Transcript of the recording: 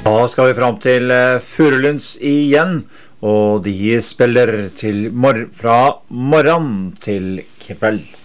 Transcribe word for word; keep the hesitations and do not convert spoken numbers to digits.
Da skal vi fram til eh, Furulunds igjen, og de spiller til mor fra morgen til kveld.